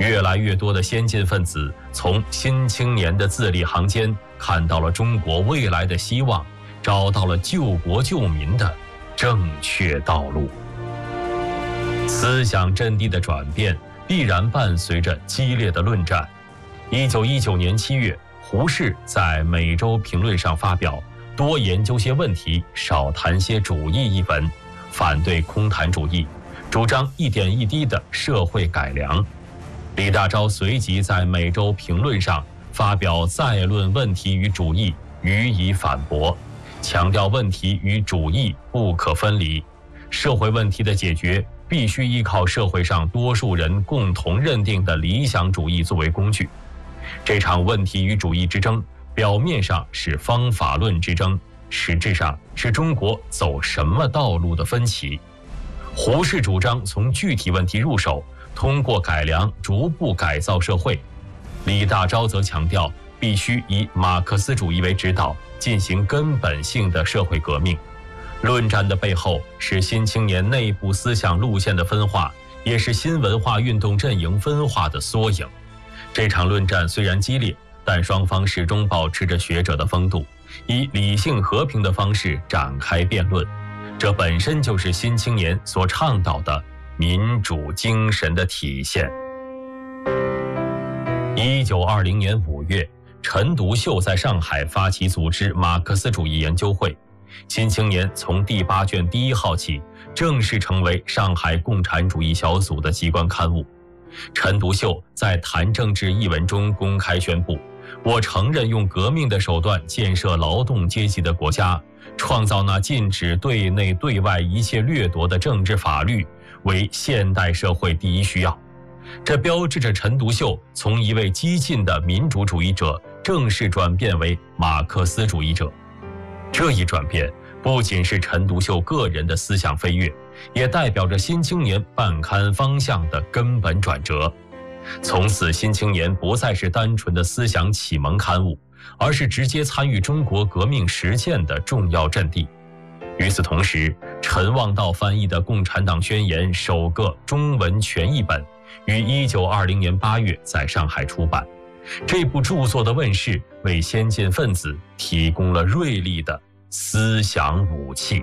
越来越多的先进分子从《新青年》的字里行间看到了中国未来的希望，找到了救国救民的正确道路。思想阵地的转变必然伴随着激烈的论战。1919年7月，胡适在《每周评论》上发表“多研究些问题，少谈些主义”一文，反对空谈主义，主张一点一滴的社会改良。李大钊随即在《每周评论》上发表再论问题与主义，予以反驳，强调问题与主义不可分离，社会问题的解决必须依靠社会上多数人共同认定的理想主义作为工具。这场问题与主义之争，表面上是方法论之争，实质上是中国走什么道路的分歧。胡适主张从具体问题入手，通过改良逐步改造社会。李大钊则强调必须以马克思主义为指导，进行根本性的社会革命。论战的背后是新青年内部思想路线的分化，也是新文化运动阵营分化的缩影。这场论战虽然激烈，但双方始终保持着学者的风度，以理性和平的方式展开辩论。这本身就是新青年所倡导的民主精神的体现。1920年5月，陈独秀在上海发起组织马克思主义研究会。新青年从第8卷第1号起，正式成为上海共产主义小组的机关刊物。陈独秀在《谈政治》一文中公开宣布：“我承认用革命的手段建设劳动阶级的国家，创造那禁止对内对外一切掠夺的政治法律，为现代社会第一需要。”这标志着陈独秀从一位激进的民主主义者正式转变为马克思主义者。这一转变不仅是陈独秀个人的思想飞跃，也代表着新青年办刊方向的根本转折。从此，新青年不再是单纯的思想启蒙刊物，而是直接参与中国革命实践的重要阵地。与此同时，陈望道翻译的《共产党宣言》首个中文全译本于1920年8月在上海出版。这部著作的问世，为先进分子提供了锐利的思想武器。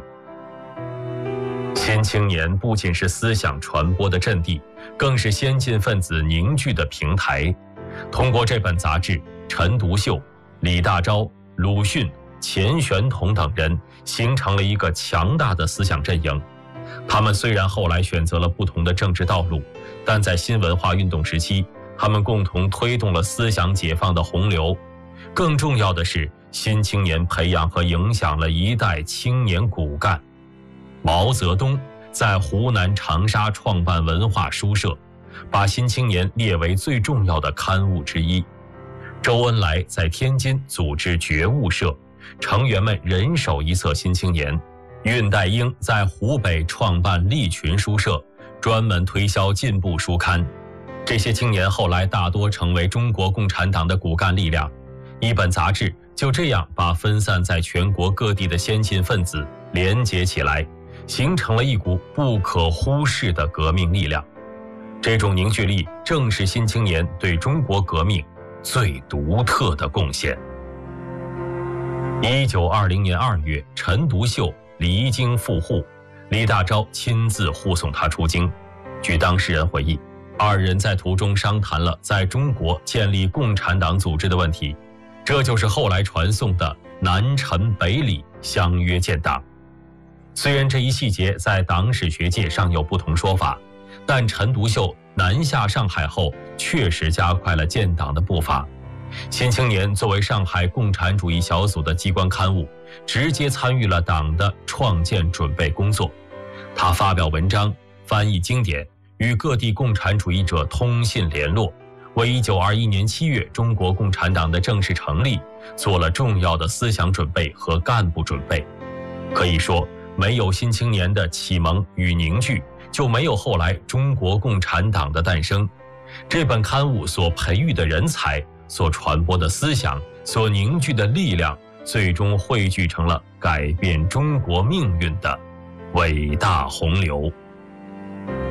新青年不仅是思想传播的阵地，更是先进分子凝聚的平台。通过这本杂志，陈独秀、李大钊、鲁迅、钱玄同等人形成了一个强大的思想阵营。他们虽然后来选择了不同的政治道路，但在新文化运动时期，他们共同推动了思想解放的洪流。更重要的是，新青年培养和影响了一代青年骨干。毛泽东在湖南长沙创办文化书社，把新青年列为最重要的刊物之一。周恩来在天津组织觉悟社，成员们人手一册新青年。恽代英在湖北创办利群书社，专门推销进步书刊。这些青年后来大多成为中国共产党的骨干力量。一本杂志就这样把分散在全国各地的先进分子连结起来，形成了一股不可忽视的革命力量。这种凝聚力正是新青年对中国革命最独特的贡献。1920年2月，陈独秀离京赴沪，李大钊亲自护送他出京。据当事人回忆，二人在途中商谈了在中国建立共产党组织的问题，这就是后来传颂的南陈北李相约建党。虽然这一细节在党史学界尚有不同说法，但陈独秀南下上海后确实加快了建党的步伐。新青年作为上海共产主义小组的机关刊物，直接参与了党的创建准备工作。他发表文章，翻译经典，与各地共产主义者通信联络，为1921年7月中国共产党的正式成立做了重要的思想准备和干部准备。可以说，没有新青年的启蒙与凝聚，就没有后来中国共产党的诞生。这本刊物所培育的人才，所传播的思想，所凝聚的力量，最终汇聚成了改变中国命运的伟大洪流。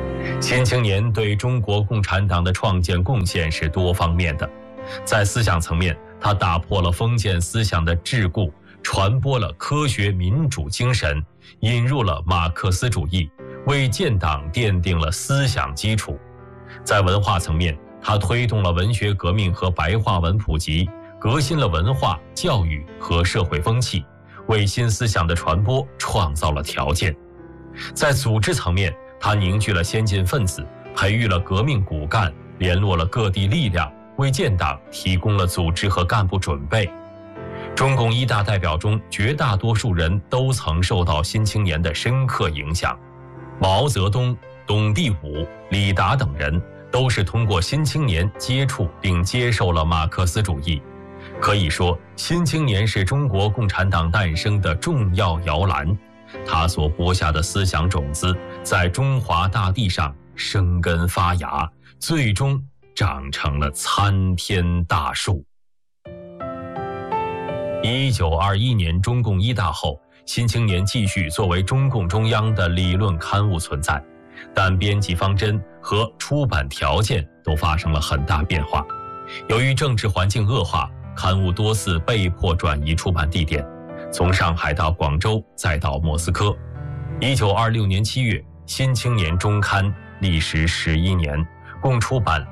新青年对中国共产党的创建贡献是多方面的。在思想层面，他打破了封建思想的桎梏，传播了科学民主精神，引入了马克思主义，为建党奠定了思想基础。在文化层面，他推动了文学革命和白话文普及，革新了文化、教育和社会风气，为新思想的传播创造了条件。在组织层面，他凝聚了先进分子，培育了革命骨干，联络了各地力量，为建党提供了组织和干部准备。中共一大代表中，绝大多数人都曾受到新青年的深刻影响。毛泽东、董必武、李达等人都是通过新青年接触并接受了马克思主义。可以说，新青年是中国共产党诞生的重要摇篮，他所播下的思想种子在中华大地上生根发芽，最终长成了参天大树。1921年中共一大后，新青年继续作为中共中央的理论刊物存在，但编辑方针和出版条件都发生了很大变化。由于政治环境恶化，刊物多次被迫转移出版地点，从上海到广州，再到莫斯科。1926年7月，新青年中刊历时11年，共出版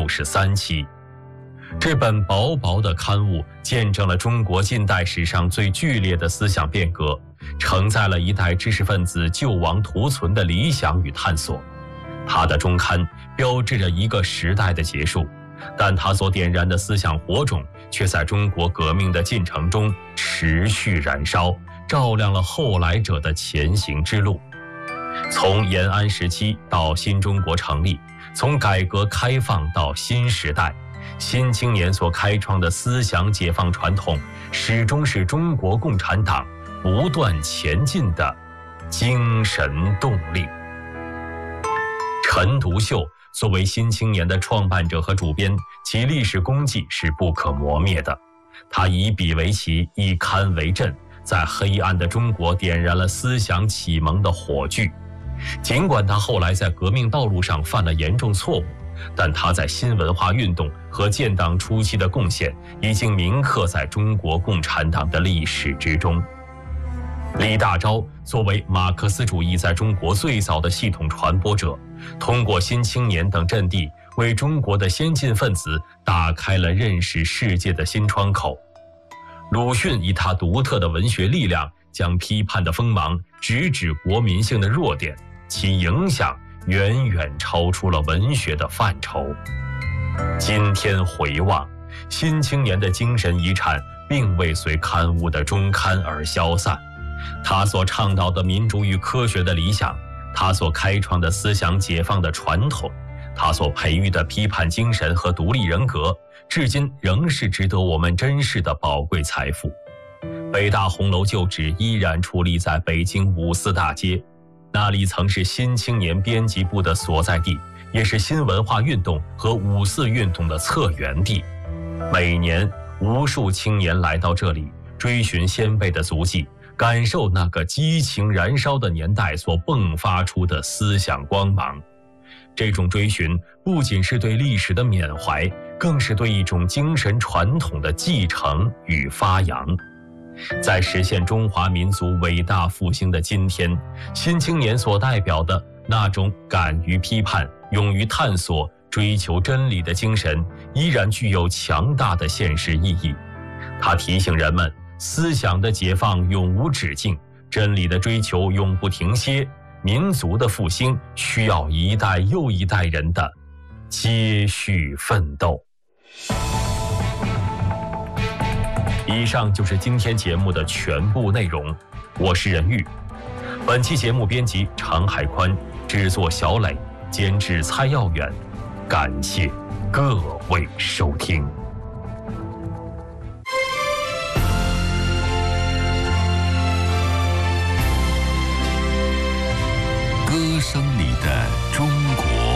63期。这本薄薄的刊物见证了中国近代史上最剧烈的思想变革，承载了一代知识分子救亡图存的理想与探索。它的中刊标志着一个时代的结束，但它所点燃的思想火种却在中国革命的进程中持续燃烧，照亮了后来者的前行之路。从延安时期到新中国成立，从改革开放到新时代，新青年所开创的思想解放传统，始终是中国共产党不断前进的精神动力。陈独秀作为新青年的创办者和主编，其历史功绩是不可磨灭的。他以笔为旗，以刊为阵，在黑暗的中国点燃了思想启蒙的火炬。尽管他后来在革命道路上犯了严重错误，但他在新文化运动和建党初期的贡献已经铭刻在中国共产党的历史之中。李大钊作为马克思主义在中国最早的系统传播者，通过新青年等阵地，为中国的先进分子打开了认识世界的新窗口。鲁迅以他独特的文学力量，将批判的锋芒直指国民性的弱点，其影响远远超出了文学的范畴。今天回望，新青年的精神遗产并未随刊物的中刊而消散，他所倡导的民主与科学的理想，他所开创的思想解放的传统，他所培育的批判精神和独立人格，至今仍是值得我们珍视的宝贵财富。北大红楼旧址依然矗立在北京五四大街，那里曾是新青年编辑部的所在地，也是新文化运动和五四运动的策源地。每年无数青年来到这里，追寻先辈的足迹，感受那个激情燃烧的年代所迸发出的思想光芒。这种追寻不仅是对历史的缅怀，更是对一种精神传统的继承与发扬。在实现中华民族伟大复兴的今天，新青年所代表的那种敢于批判、勇于探索、追求真理的精神，依然具有强大的现实意义。它提醒人们，思想的解放永无止境，真理的追求永不停歇，民族的复兴需要一代又一代人的接续奋斗。以上就是今天节目的全部内容，我是任玉。本期节目编辑常海宽，制作小磊，监制蔡耀远。感谢各位收听。 歌声里的中国。